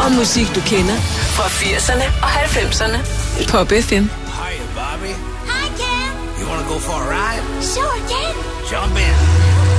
og musik, du kender fra 80'erne og 90'erne. Pop FM. Hi, Bobby. Hi, Ken. You wanna go for a ride? Sure, Ken. Jump in.